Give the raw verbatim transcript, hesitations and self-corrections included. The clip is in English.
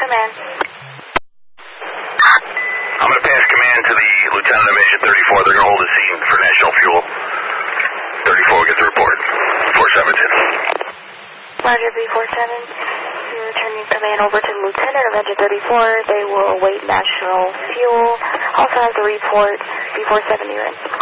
command. I'm going to pass command to the lieutenant of engine thirty-four. They're going to hold the scene for national fuel. thirty-four, get the report. four seven two. Roger, B four seven. You're returning command over to the lieutenant of engine thirty-four. They will await national fuel. Also have the report. B four seven, you're in.